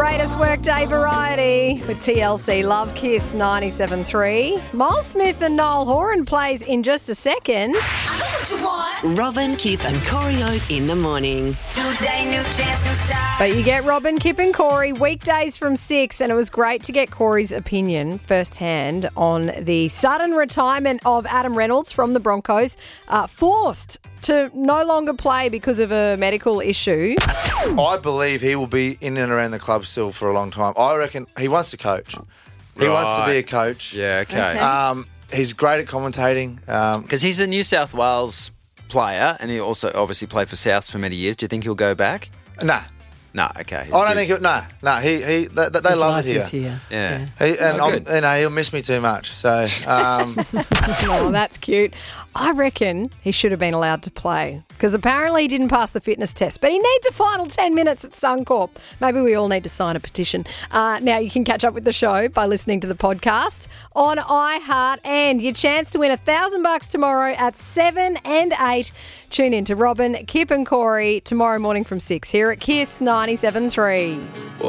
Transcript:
greatest workday variety with TLC Love Kiss 97.3. Miles Smith and Noel Horan plays in just a second. I know what you want. Robin, Kip and Corey Oates in the morning. New day, new chance, new start. But you get Robin, Kip and Corey weekdays from 6, and it was great to get Corey's opinion firsthand on the sudden retirement of Adam Reynolds from the Broncos, forced to no longer play because of a medical issue. I believe he will be in and around the club still for a long time. I reckon he wants to coach. He wants to be a coach. Yeah, okay. He's great at commentating. Because he's a New South Wales player and he also obviously played for Souths for many years. Do you think he'll go back? Nah. No, okay. I don't think he'll... Nah. They love it here. Yeah. He'll miss me too much. So... Oh, that's cute. I reckon he should have been allowed to play because apparently he didn't pass the fitness test, but he needs a final 10 minutes at Suncorp. Maybe we all need to sign a petition. Now you can catch up with the show by listening to the podcast on iHeart, and your chance to win $1,000 tomorrow at 7 and 8. Tune in to Robin, Kip and Corey tomorrow morning from 6 here at Kiss 97.3.